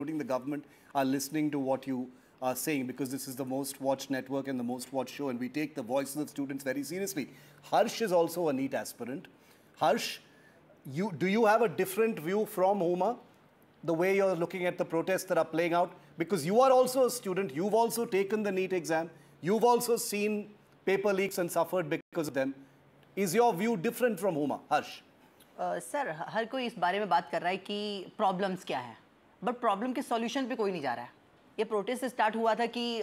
including the government, are listening to what you are saying, because this is the most watched network and the most watched show, and we take the voices of students very seriously. Harsh is also a NEET aspirant. Harsh, do you have a different view from Huma, the way you're looking at the protests that are playing out? Because you are also a student, you've also taken the NEET exam, you've also seen paper leaks and suffered because of them. Is your view different from Huma? Harsh? Sir, हर कोई इस बारे में बात कर रहा है कि problems क्या हैं, बट प्रॉब्लम के सॉल्यूशन पे कोई नहीं जा रहा है। ये प्रोटेस्ट स्टार्ट हुआ था कि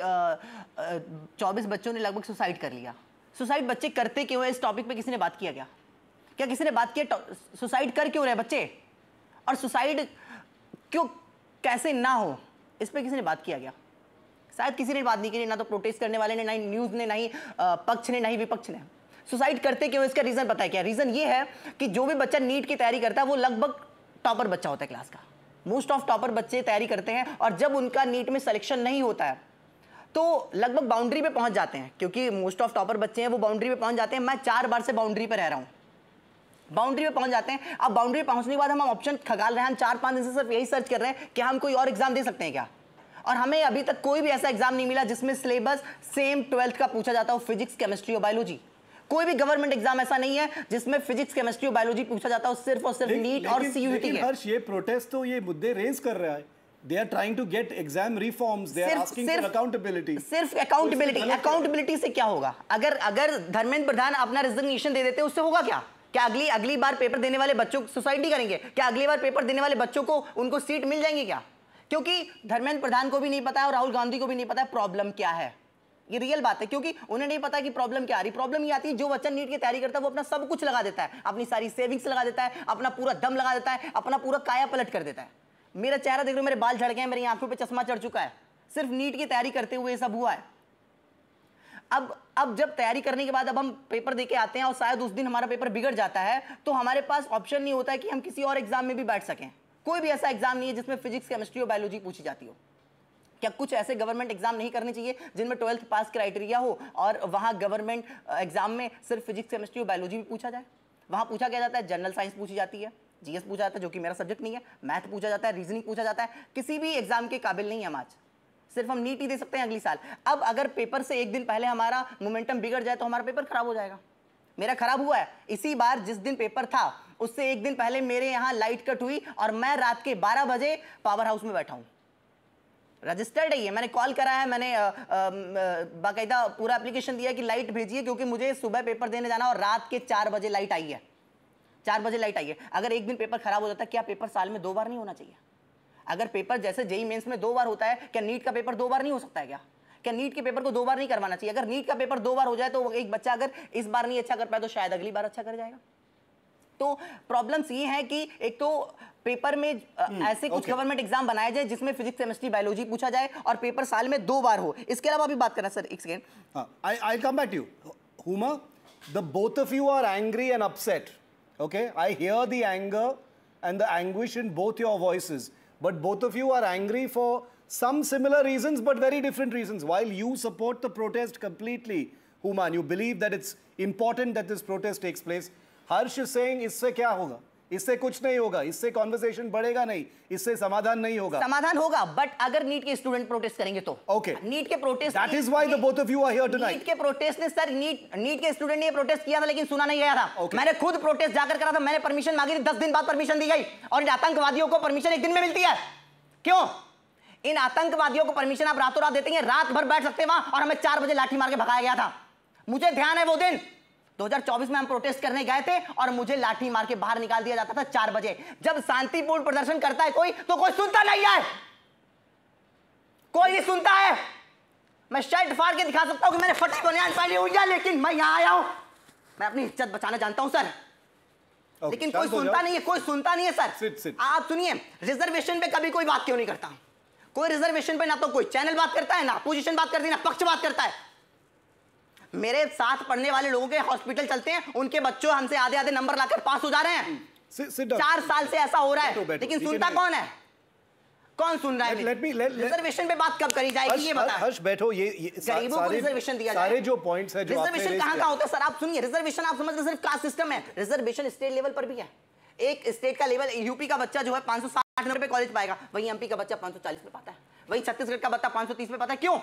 24 बच्चों ने लगभग सुसाइड कर लिया। सुसाइड बच्चे करते क्यों है, इस टॉपिक पे किसी ने बात किया क्या किसी ने बात किया सुसाइड कर क्यों रहे बच्चे, और सुसाइड क्यों कैसे ना हो, इस पे किसी ने बात किया शायद किसी ने बात नहीं की, ना तो प्रोटेस्ट करने वाले ने, ना ही न्यूज़ ने, ना ही पक्ष ने, ना ही विपक्ष ने। सुसाइड करते क्यों, इसका रीज़न पता है क्या? रीज़न ये है कि जो भी बच्चा नीट की तैयारी करता है वो लगभग टॉपर बच्चा होता है क्लास का। मोस्ट ऑफ टॉपर बच्चे तैयारी करते हैं, और जब उनका नीट में सिलेक्शन नहीं होता है तो लगभग बाउंड्री पे पहुंच जाते हैं, क्योंकि मोस्ट ऑफ टॉपर बच्चे हैं वो बाउंड्री पे पहुंच जाते हैं। मैं 4 बार से बाउंड्री पे रह रहा हूँ, बाउंड्री पे पहुंच जाते हैं। अब बाउंड्री पे पहुंचने के बाद हम ऑप्शन खगाल रहे हैं, हम 4-5 दिन से सिर्फ यही सर्च कर रहे हैं कि हम कोई और एग्जाम दे सकते हैं क्या, और हमें अभी तक कोई भी ऐसा एग्जाम नहीं मिला जिसमें सिलेबस सेम 12th का पूछा जाता हो, फिजिक्स, केमिस्ट्री और बायोलॉजी। कोई भी गवर्नमेंट एग्जाम ऐसा नहीं है जिसमें फिजिक्स, केमिस्ट्री और बायोलॉजी पूछा जाता हो, सिर्फ और सिर्फ नीट और सीयूईटी के। हर्ष, ये प्रोटेस्ट तो ये मुद्दे रेज कर रहा है। They are trying to get exam reforms. They are asking for accountability. सिर्फ अकाउंटेबिलिटी से क्या होगा? अगर धर्मेंद्र प्रधान अपना रिजिग्नेशन दे देते उससे होगा क्या? क्या अगली बार पेपर देने वाले बच्चों को सुसाइड नहीं करेंगे? क्या अगली बार पेपर देने वाले बच्चों को उनको सीट मिल जाएंगी क्या? क्योंकि धर्मेंद्र प्रधान को भी नहीं पता है और राहुल गांधी को भी नहीं पता है प्रॉब्लम क्या है। ये रियल बात है, क्योंकि उन्हें नहीं पता कि प्रॉब्लम क्या आ रही। प्रॉब्लम ये आती है जो बच्चा नीट की तैयारी करता है वो अपना सब कुछ लगा देता है, अपनी सारी सेविंग्स लगा देता है, अपना पूरा दम लगा देता है, अपना पूरा काया पलट कर देता है। मेरा चेहरा देख लो, मेरे बाल झड़ गए हैं, मेरी आंखों पे चश्मा चढ़ चुका है, सिर्फ नीट की तैयारी करते हुए सब हुआ है। अब जब तैयारी करने के बाद अब हम पेपर देके आते हैं और शायद उस दिन हमारा पेपर बिगड़ जाता है, तो हमारे पास ऑप्शन नहीं होता है कि हम किसी और एग्जाम में भी बैठ सकें। कोई भी ऐसा एग्जाम नहीं है जिसमें फिजिक्स, केमिस्ट्री और बायोलॉजी पूछी जाती हो। क्या कुछ ऐसे गवर्नमेंट एग्जाम नहीं करने चाहिए जिनमें 12th पास क्राइटेरिया हो और वहां गवर्नमेंट एग्जाम में सिर्फ फिजिक्स, केमिस्ट्री और बायोलॉजी भी पूछा जाए? वहां पूछा क्या जाता है? जनरल साइंस पूछी जाती है, जीएस पूछा जाता है जो कि मेरा सब्जेक्ट नहीं है, मैथ पूछा जाता है, रीजनिंग पूछा जाता है। किसी भी एग्जाम के काबिल नहीं है हम आज, सिर्फ हम नीट ही दे सकते हैं अगली साल। अब अगर पेपर से एक दिन पहले हमारा मोमेंटम बिगड़ जाए तो हमारा पेपर खराब हो जाएगा। मेरा खराब हुआ है इसी बार, जिस दिन पेपर था उससे एक दिन पहले मेरे यहाँ लाइट कट हुई और मैं रात के 12 बजे पावर हाउस में बैठा हूँ। रजिस्टर्ड है ये, मैंने कॉल करा है, मैंने बाकायदा पूरा एप्लीकेशन दिया कि लाइट भेजिए, क्योंकि मुझे सुबह पेपर देने जाना और रात के 4 बजे लाइट आई है। 4 बजे लाइट आई है। अगर एक दिन पेपर खराब हो जाता है, क्या पेपर साल में 2 बार नहीं होना चाहिए? अगर पेपर जैसे जेईई मेंस में 2 बार होता है, क्या नीट का पेपर 2 बार नहीं हो सकता है क्या नीट के पेपर को 2 बार नहीं करवाना चाहिए? अगर नीट का पेपर 2 बार हो जाए तो एक बच्चा अगर इस बार नहीं अच्छा कर पाया तो शायद अगली बार अच्छा कर जाएगा। तो प्रॉब्लम्स ये है कि एक तो पेपर में ऐसे कुछ गवर्नमेंट एग्जाम बनाए जाए जिसमें फिजिक्स, केमिस्ट्री, बायोलॉजी पूछा जाए और पेपर साल में 2 बार हो। इसके अलावा भी बात करना सर, एक second. I'll come back to you. Huma, the both of you are angry and upset. Okay, I hear the anger and the anguish in both your voices, but both of you are angry for some similar reasons but very different reasons. While you support the protest completely, Huma, and you believe that it's important that this protest takes place, Harsh is saying इससे क्या होगा? इससे कुछ नहीं होगा, इससे conversation बढ़ेगा नहीं, इससे समाधान नहीं होगा। समाधान होगा, बट अगर नीट के स्टूडेंट प्रोटेस्ट करेंगे तो। ओके, नीट के protest, that is why the both of you are here tonight. NEET के प्रोटेस्ट ने सर, नीट के स्टूडेंट ने प्रोटेस्ट किया था लेकिन सुना नहीं गया था। मैंने खुद प्रोटेस्ट जाकर करा था, मैंने परमिशन मांगी थी, 10 दिन बाद परमिशन दी गई। और इन आतंकवादियों को परमिशन 1 दिन में मिलती है, क्यों? इन आतंकवादियों को परमिशन आप रातों रात देते हैं, रात भर बैठ सकते हैं वहां, और हमें 4 बजे लाठी मार के भगाया गया था। मुझे ध्यान है वो दिन 2024 में हम प्रोटेस्ट करने गए थे और मुझे लाठी मार के बाहर निकाल दिया जाता था 4 बजे। जब शांतिपूर्ण प्रदर्शन करता है कोई तो कोई सुनता नहीं है, कोई नहीं सुनता है। मैं शर्ट फाड़ के दिखा सकता हूं कि मैंने फटी बनियान पहनी हुई है, लेकिन मैं यहां आया हूं, मैं अपनी इज्जत बचाना जानता हूं सर। लेकिन कोई सुनता नहीं है, कोई सुनता नहीं है सर। आप सुनिए, रिजर्वेशन पे कभी कोई बात क्यों नहीं करता? कोई रिजर्वेशन पे ना तो कोई चैनल बात करता है, ना अपोजिशन बात करती है, ना पक्ष बात करता है। मेरे साथ पढ़ने वाले लोगों के हॉस्पिटल चलते हैं, उनके बच्चों हमसे आधे नंबर लाकर पास हो जा रहे हैं। 4 साल से ऐसा हो रहा है, लेकिन सुनता कौन है? कौन सुन रहा है? रिजर्वेशन पे बात कब करी जाएगी ये बता। हर्ष बैठो, ये गरीबों को रिजर्वेशन दिया जाए। सारे जो पॉइंट्स है, जो रिजर्वेशन कहां होता है सर? आप सुनिए, रिजर्वेशन आप समझ रहे सिर्फ कास्ट सिस्टम है, रिजर्वेशन स्टेट लेवल पर भी है। एक स्टेट का लेवल, यूपी का बच्चा जो है 500 8 पे कॉलेज पाएगा, वहीं एमपी का बच्चा 540 पे पाता है, वहीं छत्तीसगढ़ का बच्चा 530 पे पाता है। क्यों?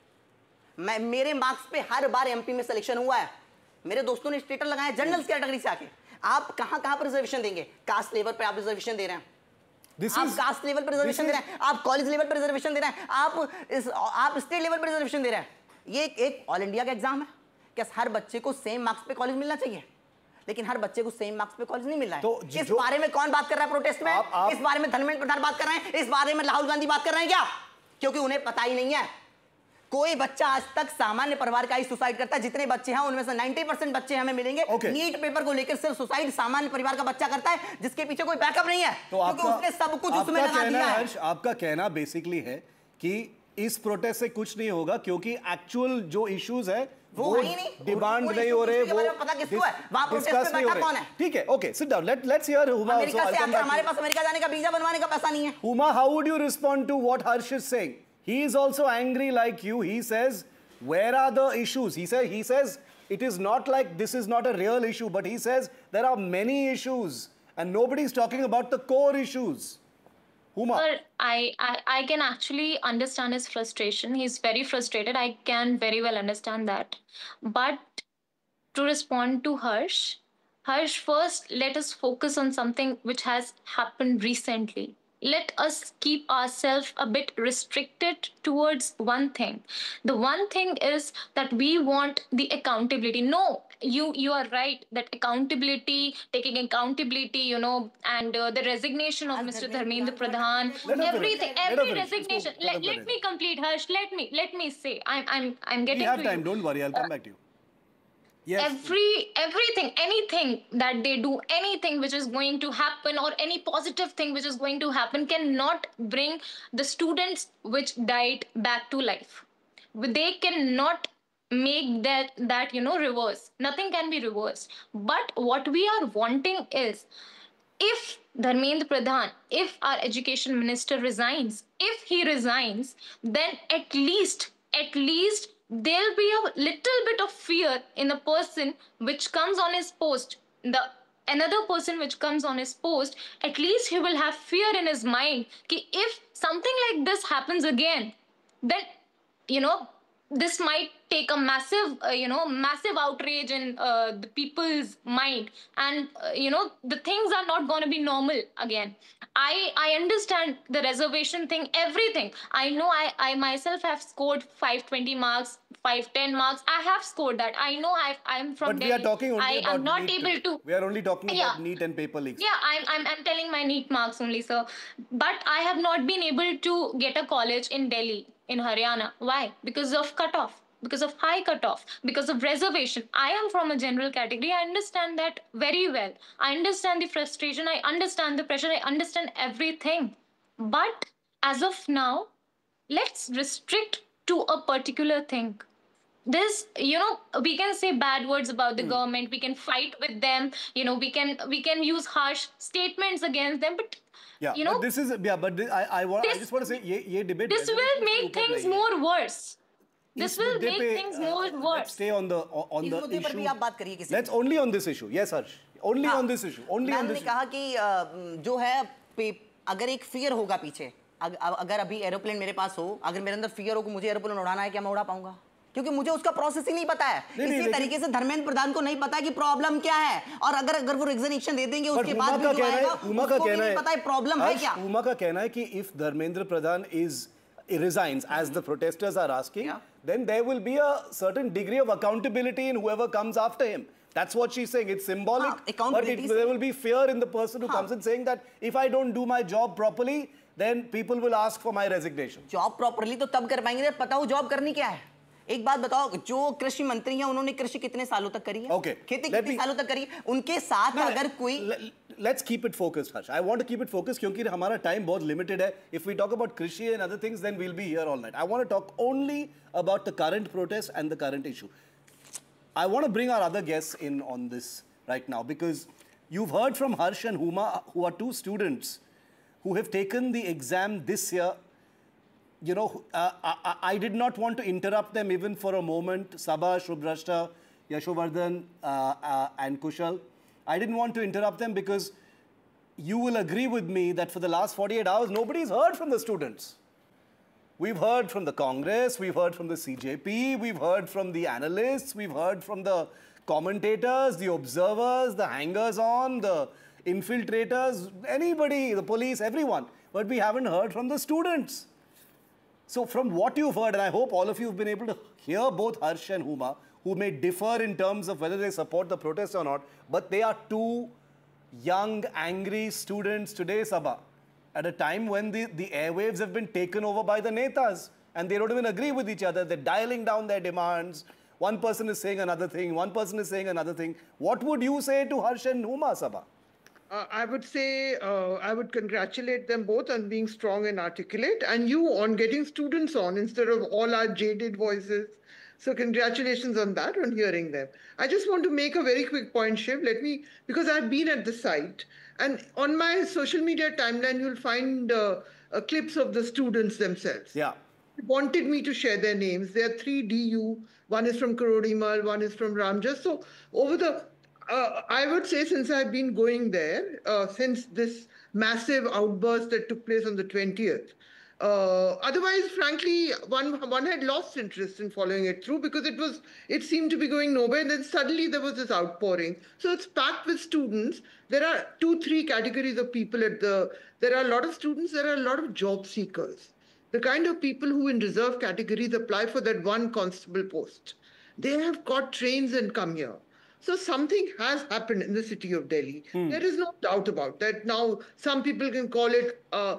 मेरे मार्क्स पे हर बार एमपी में सिलेक्शन हुआ है, मेरे दोस्तों ने स्टेटस लगाया जनरल कैटेगरी से आके। आप कहां पर रिजर्वेशन देंगे? कास्ट लेवल पे आप रिजर्वेशन दे रहे हैं, आप कास्ट लेवल पर रिजर्वेशन दे रहे हैं, आप कॉलेज लेवल पर रिजर्वेशन दे रहे हैं, आप स्टेट लेवल पर रिजर्वेशन दे रहे हैं। ये एक ऑल इंडिया का एग्जाम है। क्या हर बच्चे को सेम मार्क्स पे कॉलेज मिलना चाहिए? लेकिन हर बच्चे को सेम मार्क्स पे कॉलेज नहीं मिल रहा है। तो इस बारे में कौन बात कर रहा है प्रोटेस्ट में? इस बारे में धर्मेंद्र प्रधान बात कर रहे हैं, इस बारे में राहुल गांधी बात कर रहे हैं क्या? क्योंकि उन्हें पता ही नहीं है। कोई बच्चा आज तक सामान्य परिवार का ही सुसाइड करता है। जितने बच्चे हैं उनमें से 90% बच्चे हमें मिलेंगे नीट पेपर को लेकर सिर्फ सुसाइड सामान्य परिवार का बच्चा करता है, जिसके पीछे कोई बैकअप नहीं है, क्योंकि उसने सब कुछ उसमें लगा दिया है। आपका कहना बेसिकली है कि इस प्रोटेस्ट से कुछ नहीं होगा, क्योंकि एक्चुअल जो इश्यूज है वो डिमांड नहीं हो रहे, वो पता किसको है, वहां प्रोटेस्ट में बैठा कौन है? ठीक है, okay, sit down, let's hear Huma. America से आकर हमारे पास अमेरिका जाने का वीजा बनवाने का पैसा नहीं है। Huma, how would you respond to what Harsh is saying? He is also angry like you. He says, where are the issues? He says it is not like this is not a real issue, but he says there are many issues and nobody is talking about the core issues. Huma. Sir, I can actually understand his frustration. He's very frustrated. I can very well understand that. But to respond to Harsh, first let us focus on something which has happened recently. Let us keep ourselves a bit restricted towards one thing. The one thing is that we want the accountability. No, you are right that accountability, taking accountability, and the resignation of Mr. Dharmendra Pradhan, everything, every resignation. Let me complete, Harsh. Let me say. I'm getting. We have time. Don't worry. I'll come back to you. Yes. Everything, anything that they do, anything which is going to happen, or any positive thing which is going to happen, cannot bring the students which died back to life. They cannot make that reverse. Nothing can be reversed. But what we are wanting is, if Dharmendra Pradhan, if our education minister resigns, if he resigns, then at least there'll be a little bit of fear in the person which comes on his post. Another person which comes on his post, at least he will have fear in his mind कि if something like this happens again, then this might take a massive outrage in the people's mind, and the things are not going to be normal again. I understand the reservation thing, everything. I know I myself have scored 520 marks, 510 marks. I have scored that. I know I'm from Delhi. But we are talking only about I'm not NEET. able to. We are only talking about NEET and paper leaks. Yeah, I'm telling my NEET marks only, sir. But I have not been able to get a college in Delhi, in Haryana. Why? Because of cutoff. Because of high cutoff, because of reservation. I am from a general category. I understand that very well. I understand the frustration. I understand the pressure. I understand everything. But as of now, let's restrict to a particular thing. This, we can say bad words about the government. We can fight with them. We can use harsh statements against them. But but this is But I just want to say, ye debate. This will make things more worse. This will make things more worse. Let's stay on the issue. Let's only on this issue. Yes, Harsh. Only on this issue. Only on this issue. मैंने कहा कि जो है, अगर एक fear होगा पीछे, अगर अभी एरोप्लेन मेरे पास हो, अगर मेरे अंदर फियर हो कि मुझे एरोप्लेन उड़ाना है, क्या मैं उड़ा पाऊंगा? क्योंकि मुझे उसका प्रोसेस ही नहीं पता है। इसी तरीके से धर्मेंद्र प्रधान को नहीं पता कि प्रॉब्लम क्या है, और अगर वो रिजिग्नेशन दे देंगे उसके बाद भी जो आएगा उसको भी नहीं पता है प्रॉब्लम है क्या। उमा का कहना है कि if Dharmendra Pradhan resigns, as the protesters are asking, then there will be a certain degree of accountability in whoever comes after him. That's what she's saying. It's symbolic, but there will be fear in the person who comes in, saying that if I don't do my job properly, then people will ask for my resignation. Job properly तो तब कर पाएंगे जब पता हो job करनी क्या है। एक बात बताओ, जो कृषि मंत्री हैं उन्होंने कृषि कितने सालों तक करी है? खेती कितने सालों तक करी है? उनके साथ अगर कोई Let's keep it focused, Harsh. I want to keep it focused क्योंकि हमारा time बहुत limited है. If we talk about कृषि and other things, then we'll be here all night. I want to talk only about the current protest and the current issue. I want to bring our other guests in on this right now, because you've heard from Harsh and Huma, who are two students who have taken the exam this year. I did not want to interrupt them even for a moment. Sabha, you will agree with me that for the last 48 hours, nobody's heard from the students. We've heard from the Congress, we've heard from the CJP, we've heard from the analysts, we've heard from the commentators, the observers, the hangers-on, the infiltrators, anybody, the police, everyone. But we haven't heard from the students. So from what you've heard, and I hope all of you have been able to hear both Harsh and Huma, who may differ in terms of whether they support the protest or not, but they are two young, angry students today, Sabha, at a time when the airwaves have been taken over by the netas and they don't even agree with each other. They're dialing down their demands. One person is saying another thing, one person is saying another thing. What would you say to Harsh and Huma, Sabha? I would say I would congratulate them both on being strong and articulate, and you on getting students on instead of all our jaded voices. So congratulations on that, on hearing them. I just want to make a very quick point, Shiv. Because I've been at the site, and on my social media timeline, you'll find clips of the students themselves. Yeah. They wanted me to share their names. There are 3 DU. One is from Karodimal, one is from Ramjas. So over the I would say since I've been going there, since this massive outburst that took place on the 20th, otherwise, frankly, one had lost interest in following it through because it seemed to be going nowhere. And then suddenly there was this outpouring. So it's packed with students. There are 2-3 categories of people there are a lot of students, there are a lot of job seekers. The kind of people who in reserve categories apply for that one constable post. They have caught trains and come here. So something has happened in the city of Delhi. There is no doubt about that. Now, some people can call it,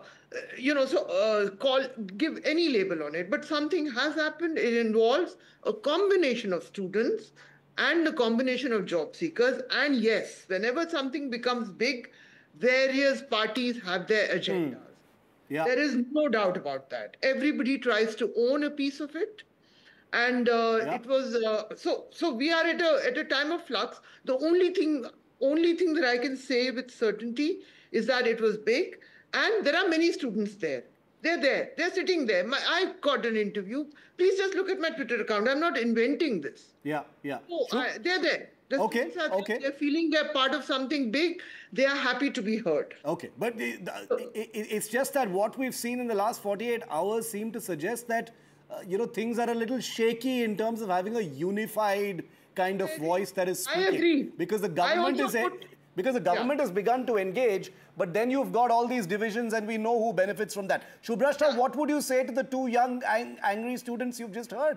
give any label on it. But something has happened. It involves a combination of students and a combination of job seekers. And yes, whenever something becomes big, various parties have their agendas. Yeah. There is no doubt about that. Everybody tries to own a piece of it. And it was so we are at a time of flux. The only thing that I can say with certainty is that it was big, and there are many students there. They're there. They're sitting there. I got an interview. Please just look at my Twitter account. I'm not inventing this. Yeah, yeah. So, they're there. The students are there. They're feeling they're part of something big. They are happy to be heard. Okay, but it's just that what we've seen in the last 48 hours seem to suggest that things are a little shaky in terms of having a unified kind of voice that is speaking. I agree. Because the government has begun to engage, but then you've got all these divisions and we know who benefits from that. Shubhrashta, what would you say to the 2 young angry students you've just heard?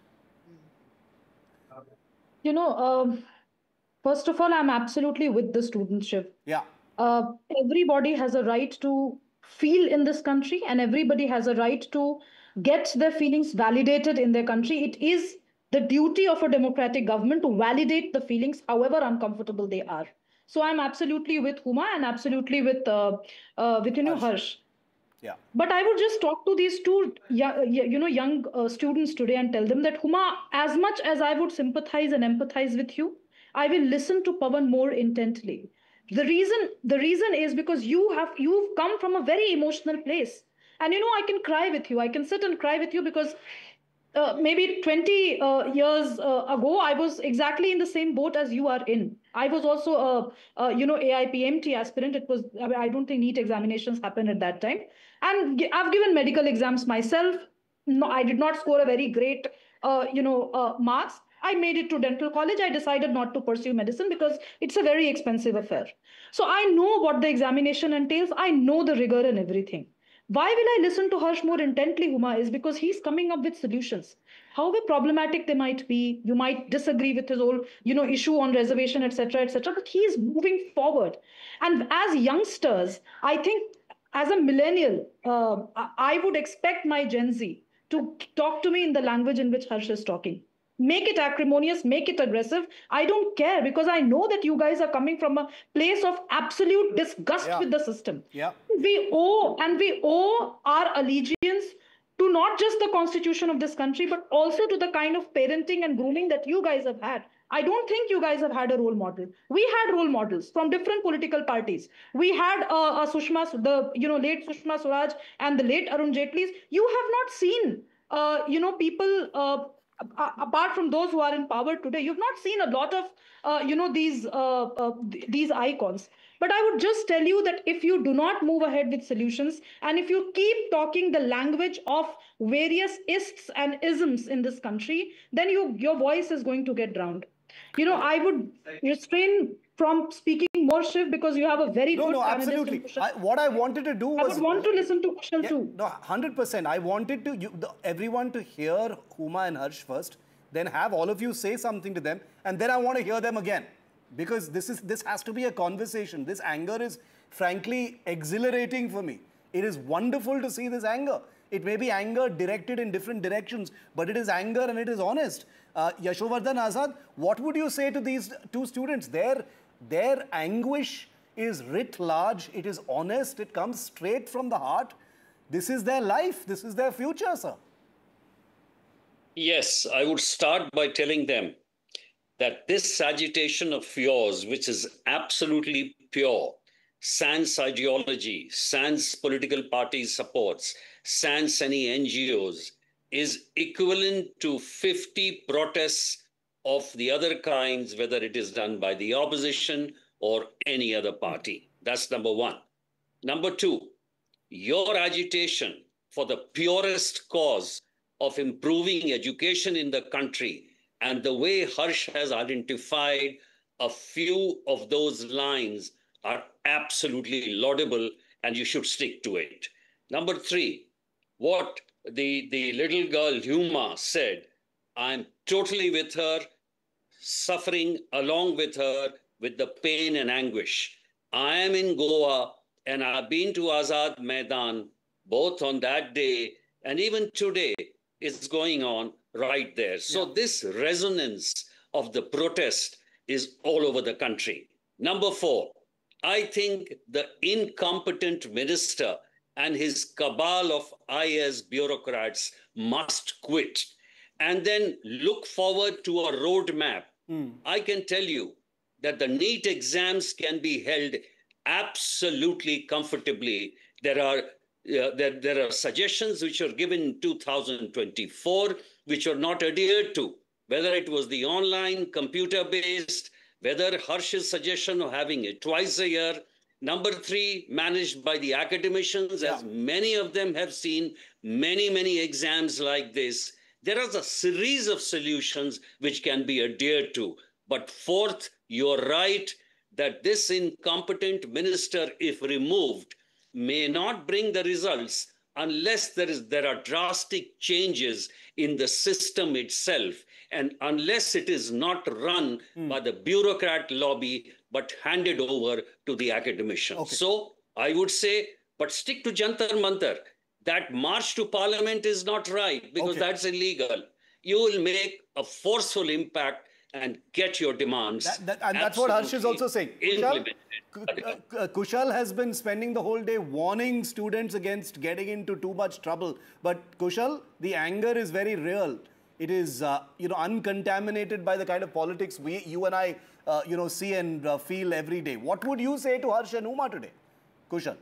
First of all, I'm absolutely with the students, Shiv. Yeah. Everybody has a right to feel in this country, and everybody has a right to get their feelings validated in their country. It is the duty of a democratic government to validate the feelings, however uncomfortable they are. So I'm absolutely with Huma and absolutely with Harsh. Yeah. But I would just talk to these 2 young students today and tell them that, Huma, as much as I would sympathize and empathize with you, I will listen to Pawan more intently. The reason is because you've come from a very emotional place. And I can cry with you. I can sit and cry with you because maybe 20 years ago, I was exactly in the same boat as you are in. I was also AIPMT aspirant. I don't think NEET examinations happened at that time. And I've given medical exams myself. No, I did not score a very great, marks. I made it to dental college. I decided not to pursue medicine because it's a very expensive affair. So I know what the examination entails. I know the rigor and everything. Why will I listen to Harsh more intently, Huma, is because he's coming up with solutions. However problematic they might be, you might disagree with his whole, issue on reservation, etc., but he's moving forward. And as youngsters, I think as a millennial, I would expect my Gen Z to talk to me in the language in which Harsh is talking. Make it acrimonious, make it aggressive. I don't care because I know that you guys are coming from a place of absolute disgust with the system. Yeah. We owe our allegiance to not just the constitution of this country, but also to the kind of parenting and grooming that you guys have had. I don't think you guys have had a role model. We had role models from different political parties. We had late Sushma Swaraj and the late Arun Jaitlys. You have not seen, people. Apart from those who are in power today, you've not seen a lot of, these icons. But I would just tell you that if you do not move ahead with solutions, and if you keep talking the language of various ists and isms in this country, then your voice is going to get drowned. I would restrain from speaking more, Shiv, because you have a very No, good no, panelist absolutely. in Kushal. What I wanted to do I was... would want to listen to Kushal too. No, 100%. I wanted everyone to hear Huma and Harsh first, then have all of you say something to them, and then I want to hear them again. Because this has to be a conversation. This anger is frankly exhilarating for me. It is wonderful to see this anger. It may be anger directed in different directions, but it is anger and it is honest. Yashovardhan Azad, what would you say to these two students? Their anguish is writ large, it is honest, it comes straight from the heart. This is their life, this is their future, sir. Yes, I would start by telling them that this agitation of yours, which is absolutely pure, sans ideology, sans political party supports, sans any NGOs, is equivalent to 50 protests of the other kinds, whether it is done by the opposition or any other party. That's number one. Number two, your agitation for the purest cause of improving education in the country, and the way Harsh has identified a few of those lines are absolutely laudable, and you should stick to it. Number three, what the little girl Huma said, I'm totally with her, suffering along with her with the pain and anguish. I am in Goa and I've been to Azad Maidan both on that day and even today. Is going on right there. So this resonance of the protest is all over the country. Number four, I think the incompetent minister and his cabal of IS bureaucrats must quit and then look forward to a roadmap. I can tell you that the NEET exams can be held absolutely comfortably. There are suggestions which were given in 2024, which are not adhered to, whether it was the online, computer-based, whether Harsh's suggestion of having it twice a year. Number three, managed by the academicians, as many of them have seen many exams like this. There is a series of solutions which can be adhered to. But fourth, you're right that this incompetent minister, if removed, may not bring the results unless there are drastic changes in the system itself, and unless it is not run by the bureaucrat lobby, but handed over to the academicians. Okay. So I would say, but stick to Jantar Mantar. That march to parliament is not right because that's illegal. You will make a forceful impact and get your demands. And that's what Harsh is also saying. Kushal has been spending the whole day warning students against getting into too much trouble. But Kushal, the anger is very real. It is, uncontaminated by the kind of politics you and I, see and feel every day. What would you say to Harsh and Huma today? Kushal.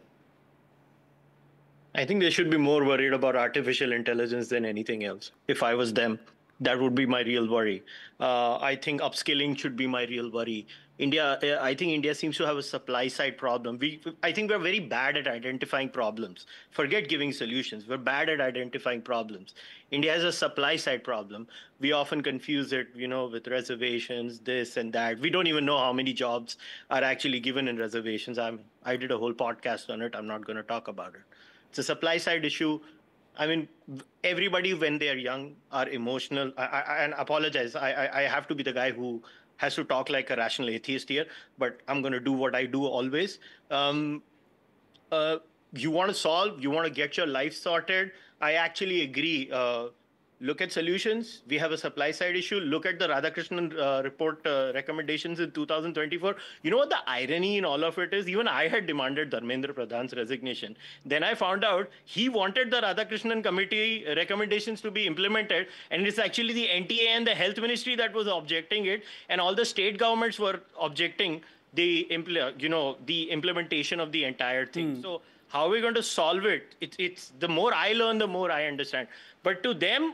I think they should be more worried about artificial intelligence than anything else. If I was them, that would be my real worry. I think upskilling should be my real worry. I think India seems to have a supply side problem. I think we're very bad at identifying problems. Forget giving solutions. We're bad at identifying problems. India has a supply side problem. We often confuse it, with reservations, this and that. We don't even know how many jobs are actually given in reservations. I did a whole podcast on it. I'm not going to talk about it. It's a supply side issue. I mean, everybody when they are young are emotional. And apologize. I have to be the guy who has to talk like a rational atheist here, but I'm going to do what I do always. You want to solve, you want to get your life sorted. I actually agree. Look at solutions. We have a supply side issue. Look at the Radhakrishnan report recommendations in 2024. You know what the irony in all of it is? Even I had demanded Dharmendra Pradhan's resignation. Then I found out he wanted the Radhakrishnan committee recommendations to be implemented. And it's actually the NTA and the health ministry that was objecting it. And all the state governments were objecting the implementation of the entire thing. So how are we going to solve it? It's the more I learn, the more I understand. But to them,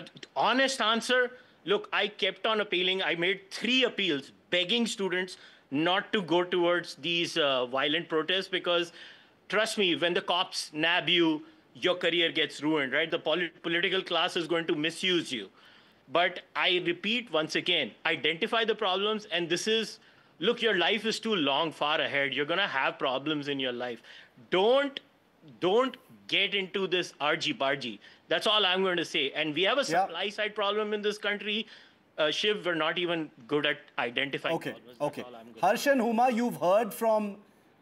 honest answer, look, I kept on appealing. I made 3 appeals begging students not to go towards these violent protests, because trust me, when the cops nab you, your career gets ruined, right? The political class is going to misuse you. But I repeat once again, identify the problems, and this is, look, your life is too long, far ahead. You're going to have problems in your life. Don't get into this argy-bargy. That's all I'm going to say. And we have a supply side problem in this country. Shiv, we're not even good at identifying problems. Okay. Harsh and Huma, you've heard from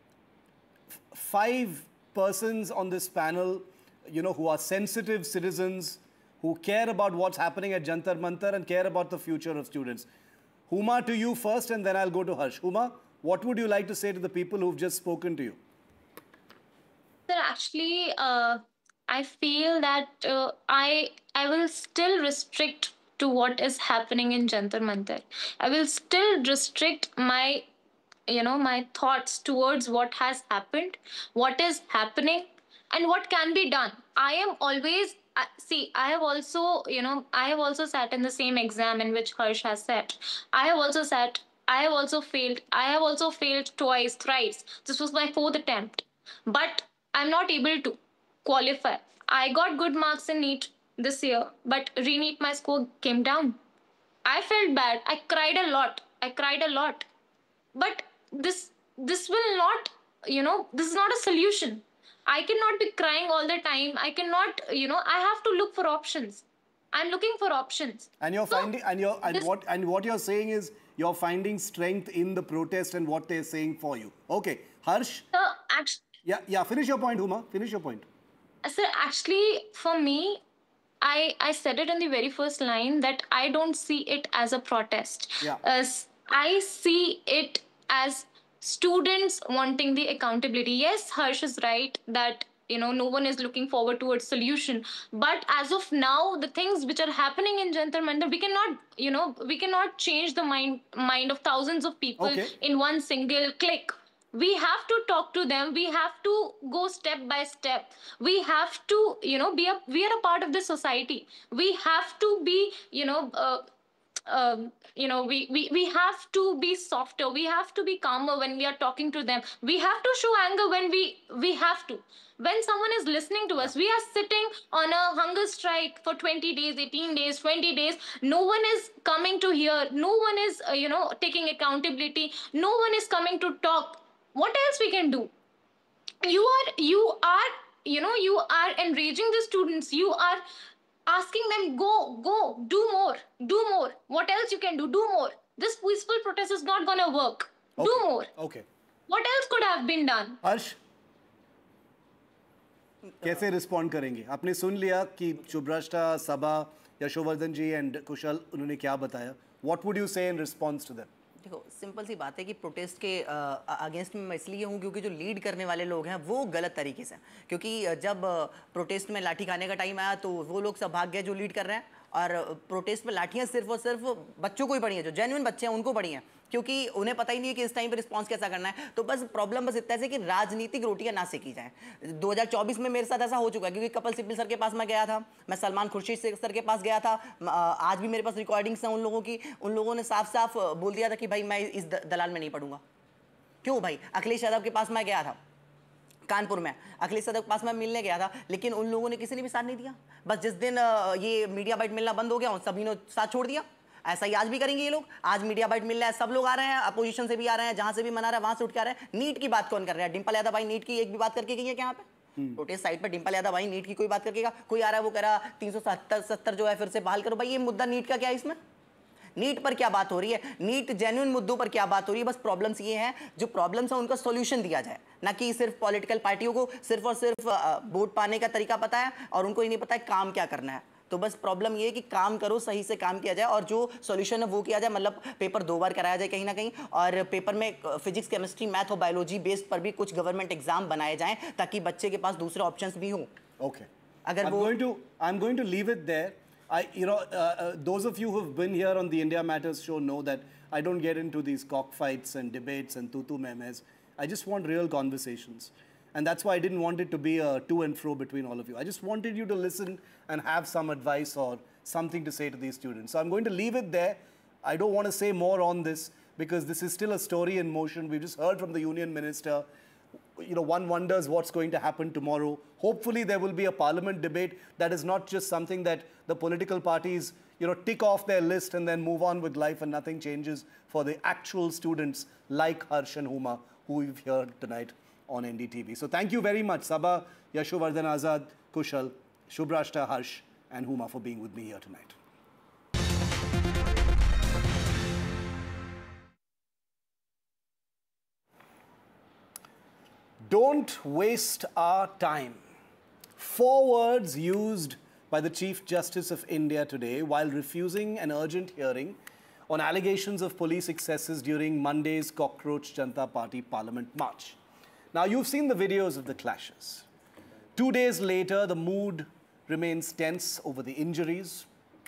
5 persons on this panel, you know, who are sensitive citizens, who care about what's happening at Jantar Mantar and care about the future of students. Huma, to you first, and then I'll go to Harsh. Huma, what would you like to say to the people who've just spoken to you? Sir, actually, I feel that I will still restrict to what is happening in Jantar Mantar. I will still restrict my, my thoughts towards what has happened, what is happening, and what can be done. I am always I have also sat in the same exam in which Harsh has sat. I have also failed. I have also failed twice, thrice. This was my 4th attempt. But I'm not able to qualify. I got good marks in NEET this year, but re-NEET my score came down. I felt bad. I cried a lot. But this will not, this is not a solution. I cannot be crying all the time. I cannot, I have to look for options. I'm looking for options. And you're finding, what you're saying is you're finding strength in the protest and what they're saying for you. Okay, Harsh. Yeah. Finish your point, Huma. Finish your point. Sir, actually, for me, I said it in the very first line that I don't see it as a protest. Yeah. I see it as students wanting the accountability. Yes, Harsh is right that no one is looking forward towards solution. But as of now, the things which are happening in Jantar Mantar, we cannot change the mind of thousands of people in one single click. We have to talk to them. We have to go step by step. We have to, we are a part of the society. We have to be, we have to be softer. We have to be calmer when we are talking to them. We have to show anger when we have to. When someone is listening to us, we are sitting on a hunger strike for 20 days, 18 days, 20 days. No one is coming to hear. No one is, taking accountability. No one is coming to talk. What else we can do? You are enraging the students. You are asking them, go, do more. What else you can do? Do more. This peaceful protest is not going to work. Do more. Okay. What else could have been done? Harsh, कैसे respond करेंगे? आपने सुन लिया कि शुभ्रष्टा, सबा, यशोवर्धन जी and कुशल उन्होंने क्या बताया. What would you say in response to them? देखो, simple सी बात है कि प्रोटेस्ट के अगेंस्ट में मैं इसलिए हूँ क्योंकि जो लीड करने वाले लोग हैं वो गलत तरीके से, क्योंकि जब प्रोटेस्ट में लाठी खाने का टाइम आया तो वो लोग सब भाग गए जो लीड कर रहे हैं, और प्रोटेस्ट में लाठियाँ सिर्फ और सिर्फ बच्चों को ही पड़ी हैं, जो जेन्युइन बच्चे हैं उनको पड़ी हैं, क्योंकि उन्हें पता ही नहीं है कि इस टाइम पे रिस्पांस कैसा करना है. तो बस प्रॉब्लम बस इतना है कि राजनीतिक रोटियां ना सेकी जाएं. 2024 में मेरे साथ ऐसा हो चुका है, क्योंकि कपिल सिब्बल सर के पास मैं गया था, मैं सलमान खुर्शीद सर के पास गया था, आज भी मेरे पास रिकॉर्डिंग्स हैं उन लोगों की. उन लोगों ने साफ साफ बोल दिया था कि भाई मैं इस दलाल में नहीं पढ़ूंगा. क्यों भाई? अखिलेश यादव के पास मैं गया था कानपुर में, अखिलेश यादव के पास मैं मिलने गया था, लेकिन उन लोगों ने किसी ने भी साथ नहीं दिया. बस जिस दिन ये मीडिया बाइट मिलना बंद हो गया उन सभी ने साथ छोड़ दिया. ऐसा ही आज भी करेंगे ये लोग. आज मीडिया बाइट मिल रहा है, सब लोग आ रहे हैं, अपोजिशन से भी आ रहे हैं, जहां से भी मना रहा है वहां से उठ के आ रहे हैं. नीट की बात कौन कर रहा है? डिंपल यादव भाई नीट की एक भी बात करके गई है क्या यहाँ पे? प्रोटेस्ट साइड पर डिंपल यादव भाई नीट की कोई बात करके? कोई आ रहा है वो कह रहा 370 जो है फिर से बहाल करो. भाई ये मुद्दा नीट का क्या है? इसमें नीट पर क्या बात हो रही है? नीट जेन्युइन मुद्दों पर क्या बात हो रही है? बस प्रॉब्लम्स ये हैं, जो प्रॉब्लम्स हैं उनका सॉल्यूशन दिया जाए, ना कि सिर्फ पॉलिटिकल पार्टियों को सिर्फ और सिर्फ वोट पाने का तरीका पता है और उनको ही नहीं पता है काम क्या करना है. तो बस प्रॉब्लम ये है कि काम करो, सही से काम किया जाए, और जो सॉल्यूशन है वो किया जाए. मतलब पेपर 2 बार कराया जाए कहीं ना कहीं, और पेपर में फिजिक्स, केमिस्ट्री, मैथ और बायोलॉजी बेस्ड पर भी कुछ गवर्नमेंट एग्जाम बनाए जाएं, ताकि बच्चे के पास दूसरे ऑप्शंस भी हों. Okay. I'm going to leave it there. Those of you who've been here on the India Matters show know that I don't get into these cockfights and debates and tutu memes. I just want real conversations. And that's why I didn't want it to be a to and fro between all of you. I just wanted you to listen and have some advice or something to say to these students. So I'm going to leave it there. I don't want to say more on this. because this is still a story in motion. We've just heard from the Union Minister. You know, one wonders what's going to happen tomorrow. Hopefully there will be a parliament debate that is not just something that the political parties, you know, tick off their list and then move on with life and nothing changes for the actual students like Harsh and Huma, who we've heard tonight on NDTV. So thank you very much, Sabha, Yashovardhan Azad, Kushal, Shubhrashta, Harsh and Huma for being with me here tonight. Don't waste our time. 4 words used by the Chief Justice of India today while refusing an urgent hearing on allegations of police excesses during Monday's Cockroach Janata Party Parliament March. Now, you've seen the videos of the clashes. 2 days later, the mood remains tense over the injuries.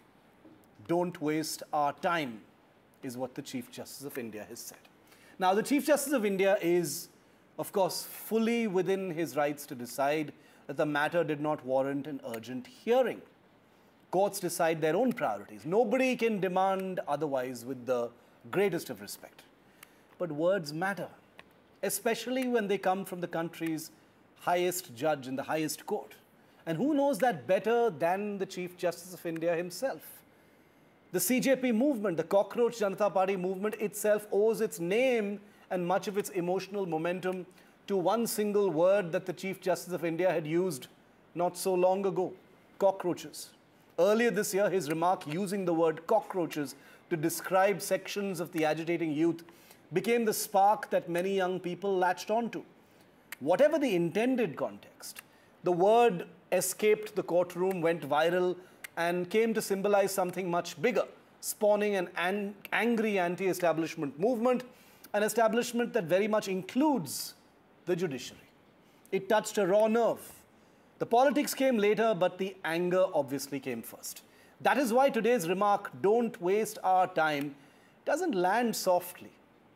Don't waste our time, is what the Chief Justice of India has said. Now, the Chief Justice of India is, of course, fully within his rights to decide that the matter did not warrant an urgent hearing. Courts decide their own priorities. Nobody can demand otherwise with the greatest of respect. But words matter, especially when they come from the country's highest judge in the highest court. And who knows that better than the Chief Justice of India himself? The CJP movement, the Cockroach Janata Party movement itself owes its name and much of its emotional momentum to one single word that the Chief Justice of India had used not so long ago: cockroaches. Earlier this year, his remark using the word cockroaches to describe sections of the agitating youth became the spark that many young people latched onto. Whatever the intended context, the word escaped the courtroom, went viral, and came to symbolize something much bigger, spawning an angry anti-establishment movement, an establishment that very much includes the judiciary. It touched a raw nerve. The politics came later, but the anger obviously came first. That is why today's remark, "Don't waste our time," doesn't land softly.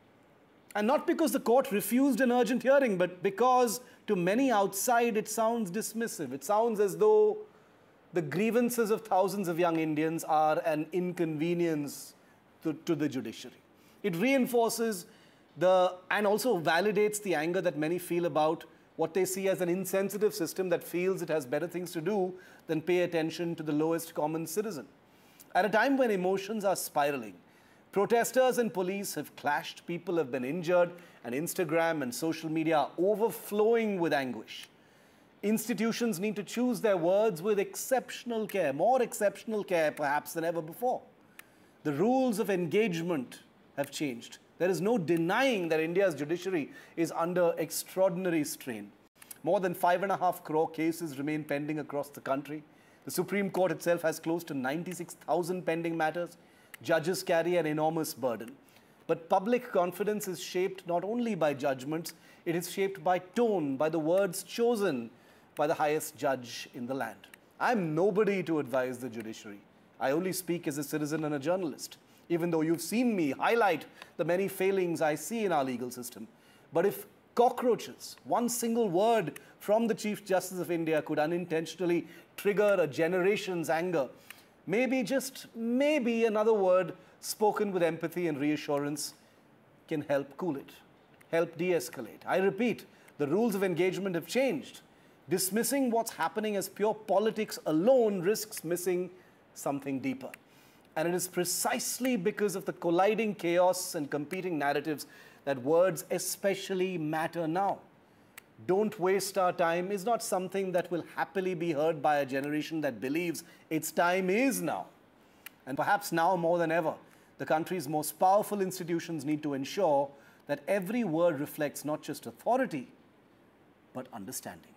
And not because the court refused an urgent hearing, but because to many outside it sounds dismissive. It sounds as though the grievances of thousands of young Indians are an inconvenience to the judiciary. It reinforces and also validates the anger that many feel about what they see as an insensitive system that feels it has better things to do than pay attention to the lowest common citizen. At a time when emotions are spiraling, protesters and police have clashed, people have been injured, and Instagram and social media are overflowing with anguish. Institutions need to choose their words with exceptional care, more exceptional care perhaps than ever before. The rules of engagement have changed. There is no denying that India's judiciary is under extraordinary strain. More than 5.5 crore cases remain pending across the country. The Supreme Court itself has close to 96,000 pending matters. Judges carry an enormous burden. But public confidence is shaped not only by judgments, it is shaped by tone, by the words chosen by the highest judge in the land. I'm nobody to advise the judiciary. I only speak as a citizen and a journalist, even though you've seen me highlight the many failings I see in our legal system. But if cockroaches, one single word from the Chief Justice of India, could unintentionally trigger a generation's anger, maybe, just maybe, another word spoken with empathy and reassurance can help cool it, help de-escalate. I repeat, the rules of engagement have changed. Dismissing what's happening as pure politics alone risks missing something deeper. And it is precisely because of the colliding chaos and competing narratives that words especially matter now. Don't waste our time is not something that will happily be heard by a generation that believes its time is now. And perhaps now more than ever, the country's most powerful institutions need to ensure that every word reflects not just authority, but understanding.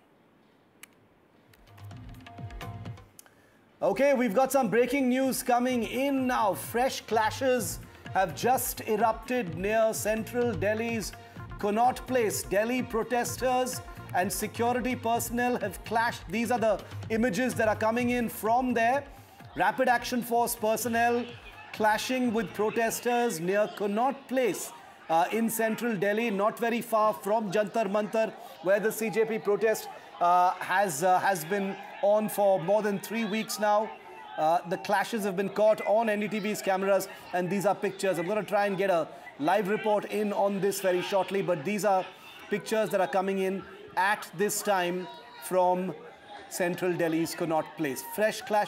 Okay, we've got some breaking news coming in now. Fresh clashes have just erupted near central Delhi's Connaught Place. Delhi protesters and security personnel have clashed. These are the images that are coming in from there. Rapid Action Force personnel clashing with protesters near Connaught Place in central Delhi, not very far from Jantar Mantar, where the CJP protest has been on for more than 3 weeks now. The clashes have been caught on NDTV's cameras, and these are pictures. I'm going to try and get a live report in on this very shortly, but these are pictures that are coming in at this time from Central Delhi's Connaught Place. Fresh clash